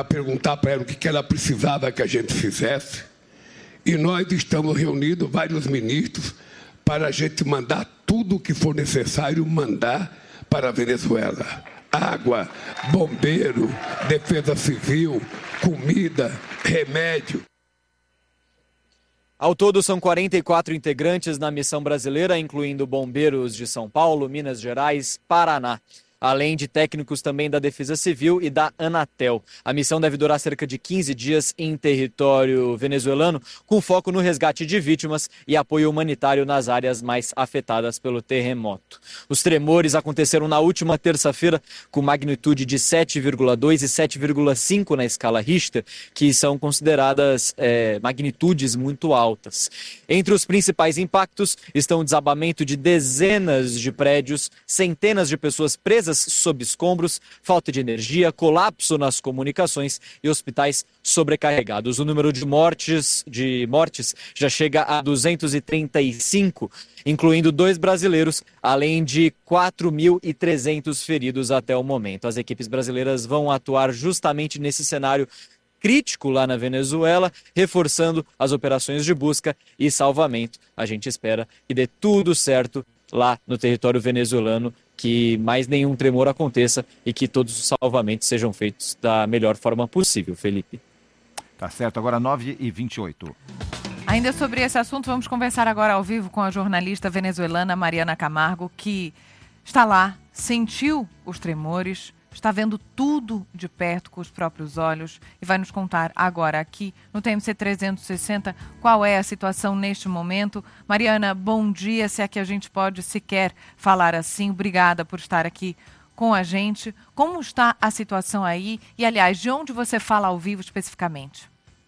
para perguntar para ela o que ela precisava que a gente fizesse. E nós estamos reunidos, vários ministros, para a gente mandar tudo o que for necessário mandar para a Venezuela. Água, bombeiro, defesa civil, comida, remédio. Ao todo, são 44 integrantes na missão brasileira, incluindo bombeiros de São Paulo, Minas Gerais, Paraná, além de técnicos também da Defesa Civil e da Anatel. A missão deve durar cerca de 15 dias em território venezuelano, com foco no resgate de vítimas e apoio humanitário nas áreas mais afetadas pelo terremoto. Os tremores aconteceram na última terça-feira, com magnitude de 7,2 e 7,5 na escala Richter, que são consideradas magnitudes muito altas. Entre os principais impactos estão o desabamento de dezenas de prédios, centenas de pessoas presas sob escombros, falta de energia, colapso nas comunicações e hospitais sobrecarregados. O número de mortes já chega a 235, incluindo 2 brasileiros, além de 4.300 feridos até o momento. As equipes brasileiras vão atuar justamente nesse cenário crítico lá na Venezuela, reforçando as operações de busca e salvamento. A gente espera que dê tudo certo lá no território venezuelano, que mais nenhum tremor aconteça e que todos os salvamentos sejam feitos da melhor forma possível, Felipe. Tá certo, agora 9h28. Ainda sobre esse assunto, vamos conversar agora ao vivo com a jornalista venezuelana Mariana Camargo, que está lá, sentiu os tremores, está vendo tudo de perto com os próprios olhos e vai nos contar agora aqui no TMC 360 qual é a situação neste momento. Mariana, bom dia, se é que a gente pode sequer falar assim. Obrigada por estar aqui com a gente. Como está a situação aí? E, aliás, de onde você fala ao vivo especificamente?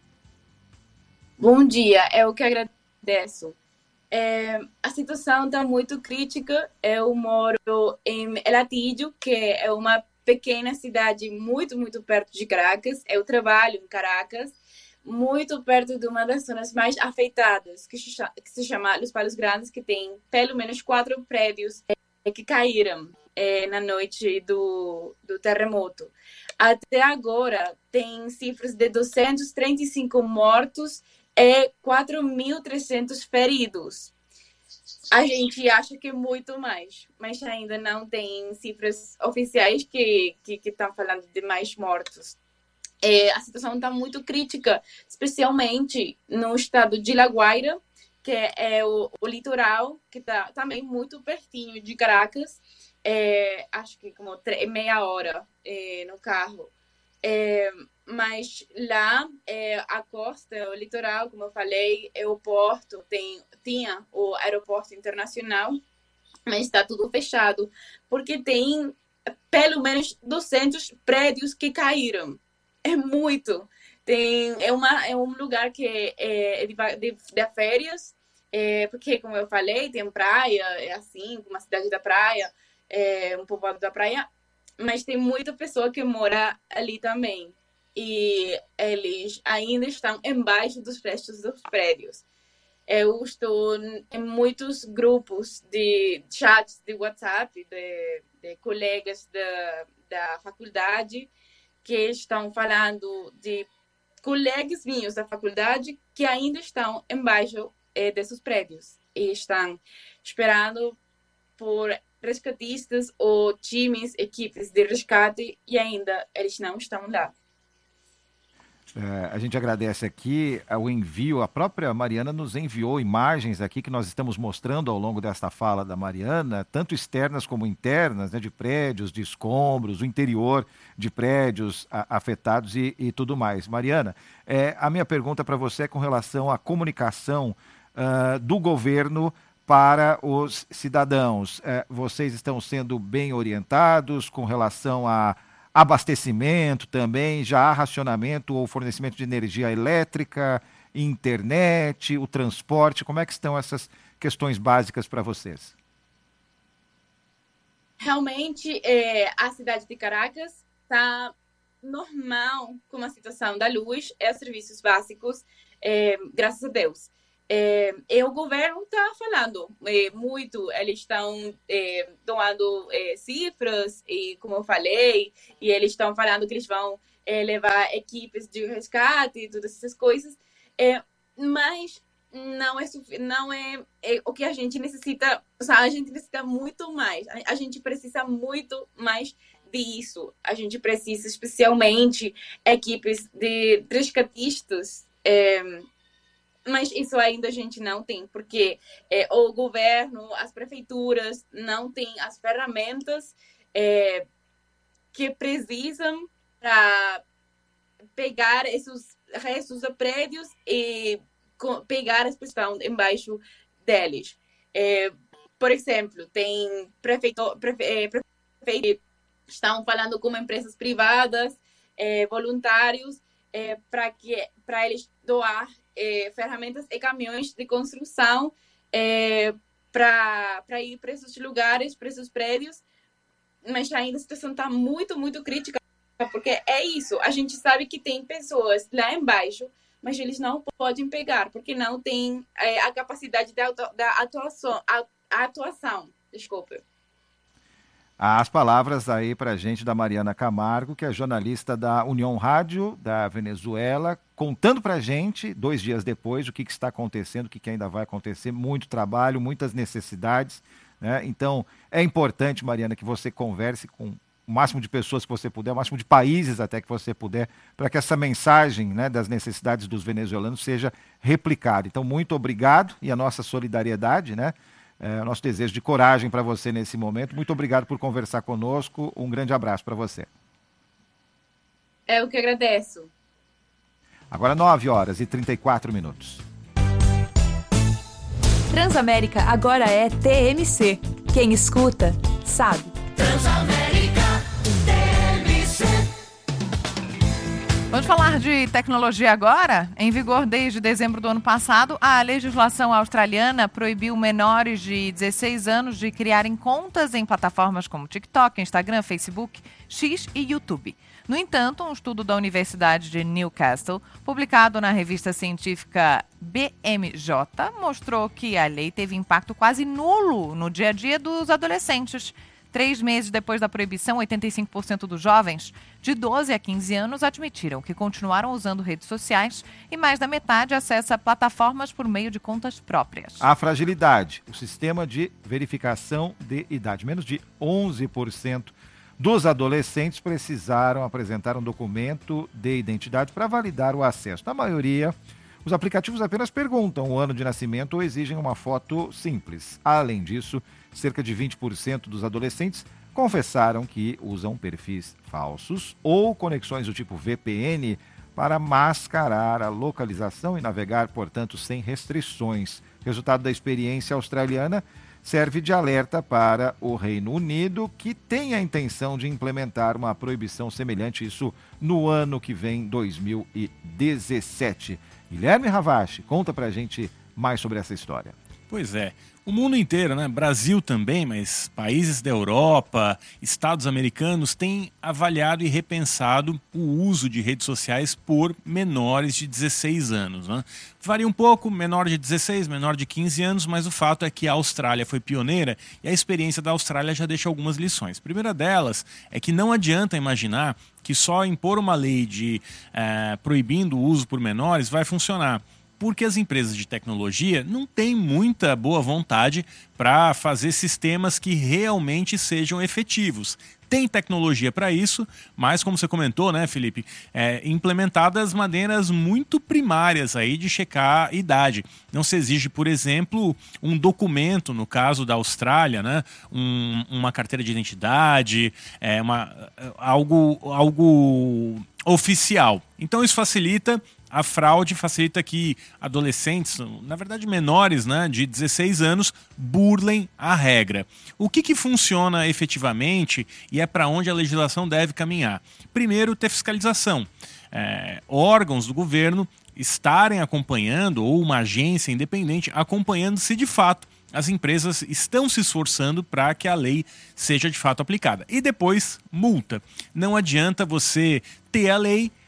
Bom dia, eu que agradeço. A situação está muito crítica. Eu moro em El Atillo, que é uma pequena cidade muito, muito perto de Caracas. Eu trabalho em Caracas, muito perto de uma das zonas mais afetadas, que se chama Los Palos Grandes, que tem pelo menos 4 prédios que caíram na noite do terremoto. Até agora, tem cifras de 235 mortos e 4.300 feridos. A gente acha que é muito mais, mas ainda não tem cifras oficiais que estão falando de mais mortos. A situação está muito crítica, especialmente no estado de La Guaira, que é o litoral, que está também muito pertinho de Caracas, acho que como meia hora no carro. Mas lá, a costa, o litoral, como eu falei, o porto, tinha o aeroporto internacional, mas está tudo fechado, porque tem pelo menos 200 prédios que caíram. É muito. É um lugar que é de férias, porque, como eu falei, tem praia, é assim, uma cidade da praia, um povoado da praia, mas tem muita pessoa que mora ali também. E eles ainda estão embaixo dos restos dos prédios. Eu estou em muitos grupos de chats de WhatsApp de colegas da faculdade que estão falando de colegas meus da faculdade que ainda estão embaixo desses prédios e estão esperando por resgatistas ou times, equipes de resgate, e ainda eles não estão lá. A gente agradece aqui o envio, a própria Mariana nos enviou imagens aqui que nós estamos mostrando ao longo desta fala da Mariana, tanto externas como internas, né, de prédios, de escombros, o interior de prédios afetados e tudo mais. Mariana, a minha pergunta para você é com relação à comunicação do governo para os cidadãos. Vocês estão sendo bem orientados com relação a abastecimento também? Já há racionamento ou fornecimento de energia elétrica, internet, o transporte? Como é que estão essas questões básicas para vocês? Realmente, a cidade de Caracas está normal com a situação da luz e os serviços básicos, graças a Deus. E o governo está falando muito, eles estão doando cifras, e como eu falei, e eles estão falando que eles vão levar equipes de resgate e todas essas coisas, mas não é o que a gente necessita. A gente necessita muito mais, a gente precisa muito mais disso. A gente precisa especialmente equipes de resgatistas, mas isso ainda a gente não tem, porque o governo, as prefeituras não têm as ferramentas que precisam para pegar esses restos de prédios e pegar as pessoas embaixo deles. Por exemplo, tem prefeitos que estão falando com empresas privadas, voluntários, para eles doar ferramentas e caminhões de construção para ir para esses lugares, para esses prédios, mas ainda a situação está muito, muito crítica, porque é isso, a gente sabe que tem pessoas lá embaixo, mas eles não podem pegar, porque não tem a capacidade da atuação. Desculpa. As palavras aí para a gente da Mariana Camargo, que é jornalista da União Rádio da Venezuela, contando para a gente, 2 dias depois, o que está acontecendo, o que ainda vai acontecer, muito trabalho, muitas necessidades, né? Então, é importante, Mariana, que você converse com o máximo de pessoas que você puder, o máximo de países até que você puder, para que essa mensagem, né, das necessidades dos venezuelanos seja replicada. Então, muito obrigado e a nossa solidariedade, né? O nosso desejo de coragem para você nesse momento. Muito obrigado por conversar conosco. Um grande abraço para você. Eu que agradeço. Agora 9h34. Transamérica agora é TMC. Quem escuta, sabe. Transamérica TMC. Vamos falar de tecnologia agora? Em vigor desde dezembro do ano passado, a legislação australiana proibiu menores de 16 anos de criarem contas em plataformas como TikTok, Instagram, Facebook, X e YouTube. No entanto, um estudo da Universidade de Newcastle, publicado na revista científica BMJ, mostrou que a lei teve impacto quase nulo no dia a dia dos adolescentes. 3 meses depois da proibição, 85% dos jovens de 12 a 15 anos admitiram que continuaram usando redes sociais e mais da metade acessa plataformas por meio de contas próprias. A fragilidade, o sistema de verificação de idade. Menos de 11% dos adolescentes precisaram apresentar um documento de identidade para validar o acesso. Na maioria, os aplicativos apenas perguntam o ano de nascimento ou exigem uma foto simples. Além disso, cerca de 20% dos adolescentes confessaram que usam perfis falsos ou conexões do tipo VPN para mascarar a localização e navegar, portanto, sem restrições. Resultado da experiência australiana serve de alerta para o Reino Unido, que tem a intenção de implementar uma proibição semelhante, isso no ano que vem, 2017. Guilherme Ravache, conta pra gente mais sobre essa história. Pois é, o mundo inteiro, né? Brasil também, mas países da Europa, estados americanos têm avaliado e repensado o uso de redes sociais por menores de 16 anos. Né? Varia um pouco, menor de 16, menor de 15 anos, mas o fato é que a Austrália foi pioneira e a experiência da Austrália já deixa algumas lições. A primeira delas é que não adianta imaginar que só impor uma lei de proibindo o uso por menores vai funcionar. Porque as empresas de tecnologia não têm muita boa vontade para fazer sistemas que realmente sejam efetivos. Tem tecnologia para isso, mas como você comentou, né, Felipe, implementadas maneiras muito primárias aí de checar a idade. Não se exige, por exemplo, um documento, no caso da Austrália, né, uma carteira de identidade, algo oficial. Então isso facilita a fraude, facilita que adolescentes, na verdade menores, né, de 16 anos, burlem a regra. O que funciona efetivamente e é para onde a legislação deve caminhar? Primeiro, ter fiscalização. Órgãos do governo estarem acompanhando, ou uma agência independente acompanhando se de fato as empresas estão se esforçando para que a lei seja de fato aplicada. E depois, multa. Não adianta você ter a lei,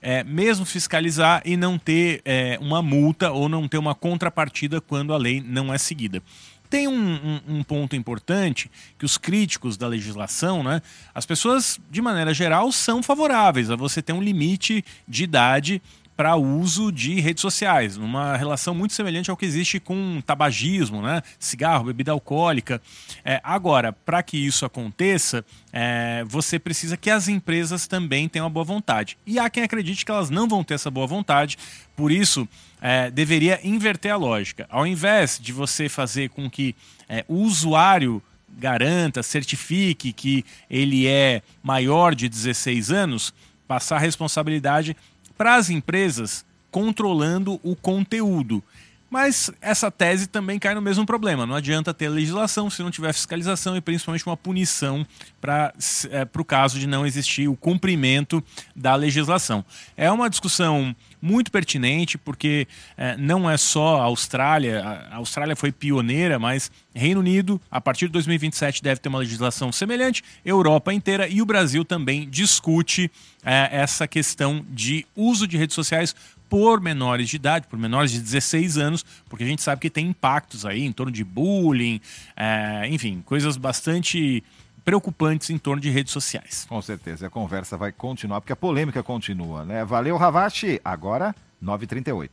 mesmo fiscalizar e não ter uma multa ou não ter uma contrapartida quando a lei não é seguida. Tem um ponto importante que os críticos da legislação, né, as pessoas, de maneira geral, são favoráveis a você ter um limite de idade para uso de redes sociais, numa relação muito semelhante ao que existe com tabagismo, né? Cigarro, bebida alcoólica. Agora, para que isso aconteça, você precisa que as empresas também tenham uma boa vontade. E há quem acredite que elas não vão ter essa boa vontade, por isso deveria inverter a lógica. Ao invés de você fazer com que o usuário garanta, certifique que ele é maior de 16 anos, passar a responsabilidade para as empresas controlando o conteúdo. Mas essa tese também cai no mesmo problema. Não adianta ter legislação se não tiver fiscalização e principalmente uma punição para o caso de não existir o cumprimento da legislação. É uma discussão muito pertinente porque não é só a Austrália. A Austrália foi pioneira, mas Reino Unido, a partir de 2027, deve ter uma legislação semelhante. Europa inteira e o Brasil também discute essa questão de uso de redes sociais por menores de idade, por menores de 16 anos, porque a gente sabe que tem impactos aí em torno de bullying, enfim, coisas bastante preocupantes em torno de redes sociais. Com certeza, a conversa vai continuar, porque a polêmica continua, né? Valeu, Ravache. Agora, 9h38.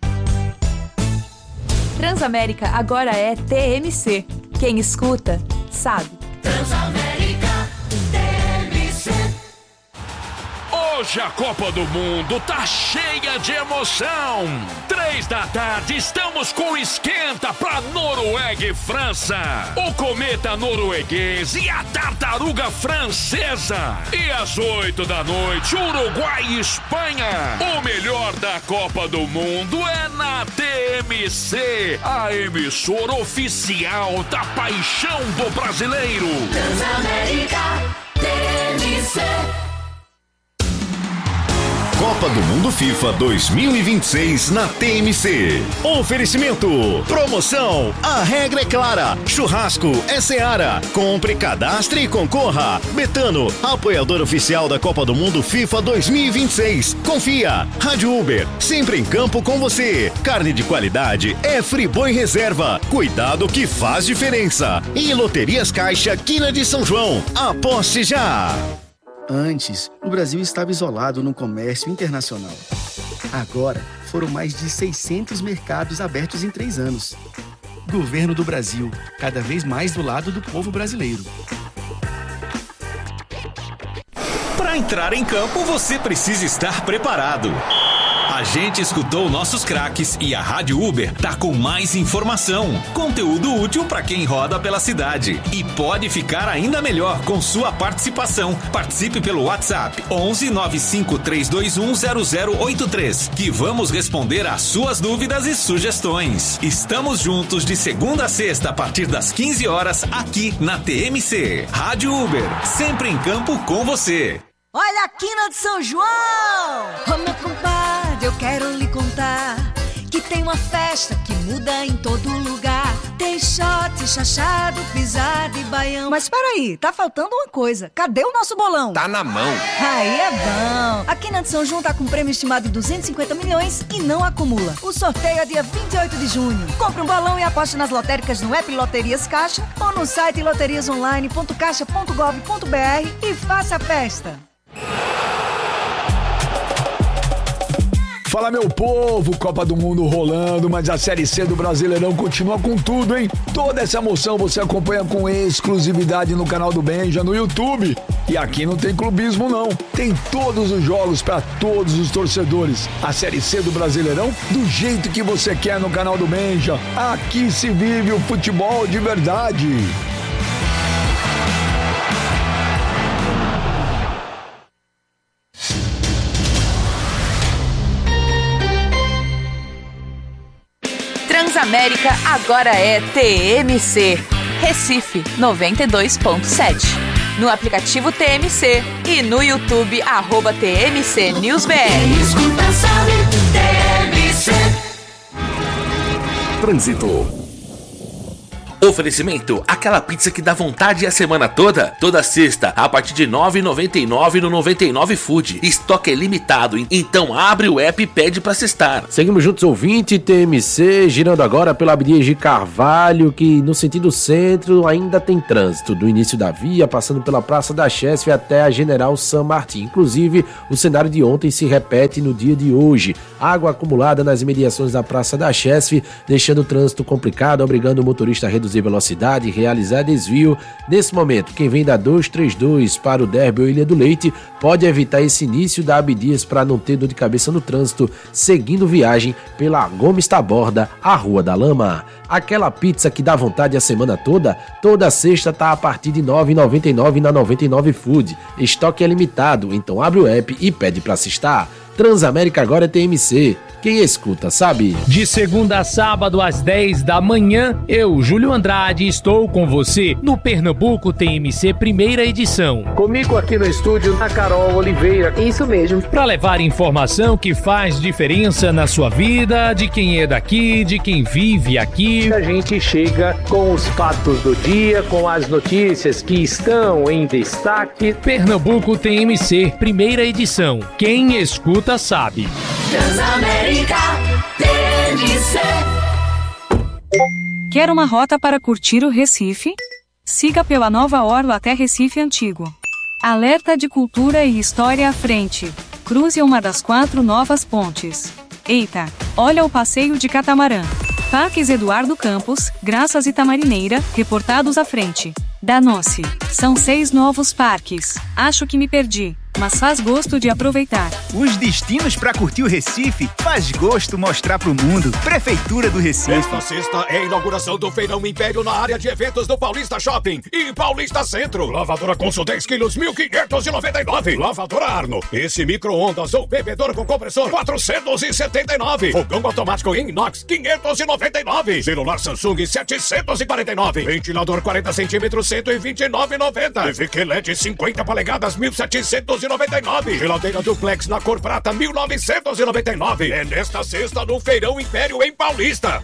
Transamérica agora é TMC. Quem escuta, sabe. Transamérica TMC. Hoje a Copa do Mundo tá cheia de emoção. 3 da tarde estamos com esquenta pra Noruega e França. O cometa norueguês e a tartaruga francesa. E às 8 da noite, Uruguai e Espanha. O melhor da Copa do Mundo é na TMC, a emissora oficial da paixão do brasileiro. Transamérica TMC. Copa do Mundo FIFA 2026 na TMC. Oferecimento. Promoção. A regra é clara. Churrasco é Seara. Compre, cadastre e concorra. Betano, apoiador oficial da Copa do Mundo FIFA 2026. Confia. Rádio Uber, sempre em campo com você. Carne de qualidade é Friboi Reserva. Cuidado que faz diferença. E Loterias Caixa, Quina de São João. Aposte já. Antes, o Brasil estava isolado no comércio internacional. Agora, foram mais de 600 mercados abertos em 3 anos. Governo do Brasil, cada vez mais do lado do povo brasileiro. Para entrar em campo, você precisa estar preparado. A gente escutou nossos craques e a Rádio Uber tá com mais informação, conteúdo útil para quem roda pela cidade. E pode ficar ainda melhor com sua participação. Participe pelo WhatsApp 11 95 321 0083, que vamos responder às suas dúvidas e sugestões. Estamos juntos de segunda a sexta a partir das 15 horas aqui na TMC. Rádio Uber, sempre em campo com você. Olha a Quina de São João! Ô meu compadre, eu quero lhe contar que tem uma festa que muda em todo lugar. Tem shot, chachado, pisada e baião. Mas peraí, tá faltando uma coisa. Cadê o nosso bolão? Tá na mão. Aí é bom. A Quina de São João tá com prêmio estimado de 250 milhões e não acumula. O sorteio é dia 28 de junho. Compre um bolão e aposte nas lotéricas no app Loterias Caixa ou no site loteriasonline.caixa.gov.br e faça a festa. Fala, meu povo, Copa do Mundo rolando, mas a Série C do Brasileirão continua com tudo, hein? Toda essa emoção você acompanha com exclusividade no canal do Benja, no YouTube. E aqui não tem clubismo, não. Tem todos os jogos para todos os torcedores. A Série C do Brasileirão, do jeito que você quer no canal do Benja. Aqui se vive o futebol de verdade. Transamérica agora é TMC. Recife 92.7. No aplicativo TMC e no YouTube @TMC NewsBR. Escuta, sabe, TMC. Trânsito. Oferecimento, aquela pizza que dá vontade a semana toda. Toda sexta, a partir de R$ 9,99 no 99 Food. Estoque é limitado, então abre o app e pede pra cestar. Seguimos juntos, ouvinte TMC, girando agora pela Avenida de Carvalho, que no sentido centro ainda tem trânsito. Do início da via, passando pela Praça da Chesf até a General San Martín. Inclusive, o cenário de ontem se repete no dia de hoje. Água acumulada nas imediações da Praça da Chesf, deixando o trânsito complicado, obrigando o motorista a reduzir velocidade e realizar desvio. Nesse momento, quem vem da 232 para o Derby ou Ilha do Leite pode evitar esse início da Abdias para não ter dor de cabeça no trânsito, seguindo viagem pela Gomes Taborda, a Rua da Lama. Aquela pizza que dá vontade a semana toda, toda sexta tá a partir de R$ 9,99 na 99 Food. Estoque é limitado, então abre o app e pede para cestar. Transamérica agora é TMC. Quem escuta, sabe? De segunda a sábado às 10 da manhã, eu, Júlio Andrade, estou com você no Pernambuco TMC primeira edição. Comigo aqui no estúdio, a Carol Oliveira. Isso mesmo. Para levar informação que faz diferença na sua vida, de quem é daqui, de quem vive aqui. A gente chega com os fatos do dia, com as notícias que estão em destaque. Pernambuco TMC primeira edição. Quem escuta sabe. Transamérica TMC. Quer uma rota para curtir o Recife? Siga pela Nova Orla até Recife Antigo. Alerta de cultura e história à frente. Cruze uma das 4 novas pontes. Eita, olha o passeio de catamarã. Parques Eduardo Campos, Graças e Tamarineira, reportados à frente. Danou-se. São 6 novos parques. Acho que me perdi, mas faz gosto de aproveitar. Os destinos para curtir o Recife faz gosto mostrar pro mundo. Prefeitura do Recife. Esta sexta é a inauguração do Feirão Império na área de eventos do Paulista Shopping e Paulista Centro. Lavadora Consul 10 quilos, 1.599. Lavadora Arno, esse micro-ondas ou bebedor com compressor, 479. Fogão automático inox, 599. Celular Samsung, 749. Ventilador 40 centímetros, 129,90. TV QLED 50 polegadas, 1.799. Geladeira duplex na cor prata, 1.999. É nesta sexta no Feirão Império em Paulista.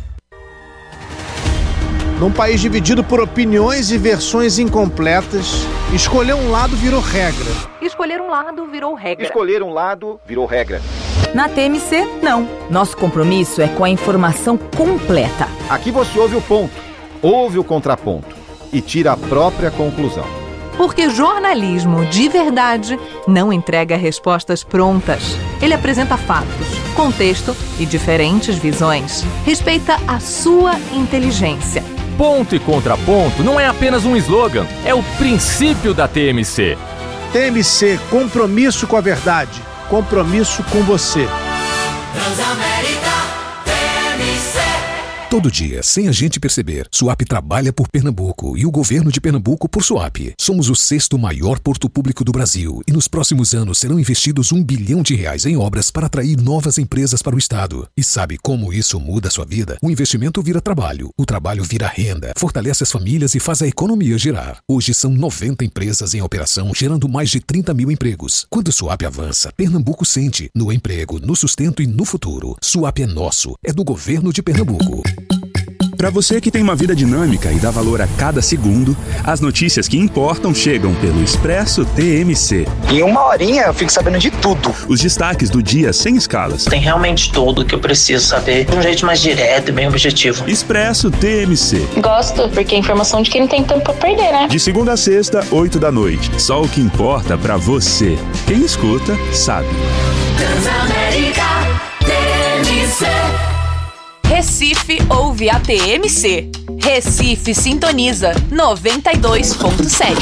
Num país dividido por opiniões e versões incompletas, escolher um lado virou regra. Escolher um lado virou regra. Escolher um lado virou regra. Na TMC, não. Nosso compromisso é com a informação completa. Aqui você ouve o ponto, ouve o contraponto e tira a própria conclusão. Porque jornalismo de verdade não entrega respostas prontas. Ele apresenta fatos, contexto e diferentes visões. Respeita a sua inteligência. Ponto e contraponto não é apenas um slogan, é o princípio da TMC. TMC, compromisso com a verdade, compromisso com você. Transamérica TMC. Todo dia, sem a gente perceber, Suap trabalha por Pernambuco e o governo de Pernambuco por Suap. Somos o 6º maior porto público do Brasil e nos próximos anos serão investidos R$1 bilhão em obras para atrair novas empresas para o estado. E sabe como isso muda a sua vida? O investimento vira trabalho, o trabalho vira renda, fortalece as famílias e faz a economia girar. Hoje são 90 empresas em operação, gerando mais de 30 mil empregos. Quando o Suap avança, Pernambuco sente no emprego, no sustento e no futuro. Suap é nosso, é do governo de Pernambuco. Para você que tem uma vida dinâmica e dá valor a cada segundo, as notícias que importam chegam pelo Expresso TMC. Em uma horinha eu fico sabendo de tudo. Os destaques do dia sem escalas. Tem realmente tudo que eu preciso saber de um jeito mais direto e bem objetivo. Expresso TMC. Gosto, porque é informação de quem não tem tempo pra perder, né? De segunda a sexta, 8 da noite. Só o que importa pra você. Quem escuta, sabe. Transamérica TMC. Recife ouve a TMC. Recife sintoniza 92.7.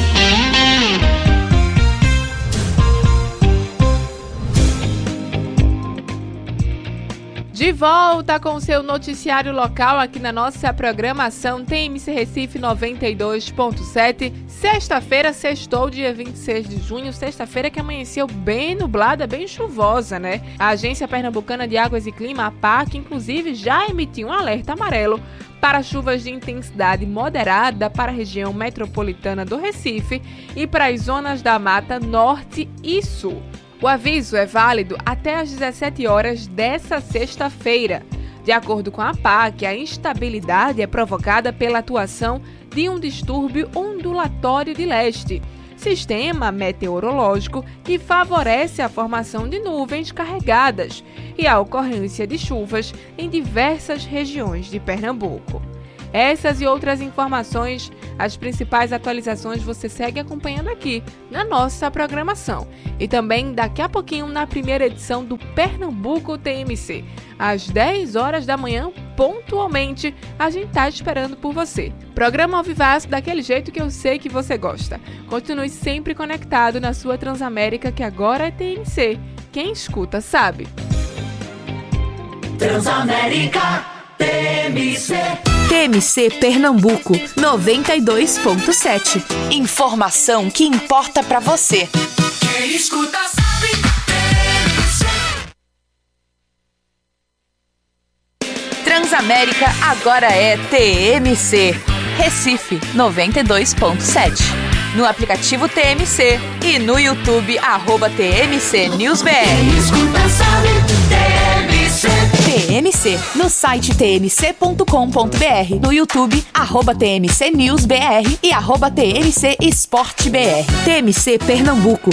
De volta com o seu noticiário local aqui na nossa programação TMC Recife 92.7. Sexta-feira, sextou, dia 26 de junho. Sexta-feira que amanheceu bem nublada, bem chuvosa, né? A Agência Pernambucana de Águas e Clima, a APAC, inclusive, já emitiu um alerta amarelo para chuvas de intensidade moderada para a região metropolitana do Recife e para as zonas da Mata Norte e Sul. O aviso é válido até às 17 horas dessa sexta-feira. De De acordo com a APAC, a instabilidade é provocada pela atuação de um distúrbio ondulatório de leste, sistema meteorológico que favorece a formação de nuvens carregadas e a ocorrência de chuvas em diversas regiões de Pernambuco. Essas e outras informações, as principais atualizações você segue acompanhando aqui na nossa programação. E também daqui a pouquinho na primeira edição do Pernambuco TMC. Às 10 horas da manhã, pontualmente, a gente tá esperando por você. Programa ao vivaço daquele jeito que eu sei que você gosta. Continue sempre conectado na sua Transamérica, que agora é TMC. Quem escuta sabe. Transamérica TMC. TMC Pernambuco 92.7. Informação que importa pra você. Quem escuta sabe. Transamérica agora é TMC. Recife 92.7. No aplicativo TMC e no YouTube @TMC NewsBR. Quem escuta sabe. TMC. TMC no site tmc.com.br, no YouTube @TMC NewsBR e @TMC EsporteBR. TMC Pernambuco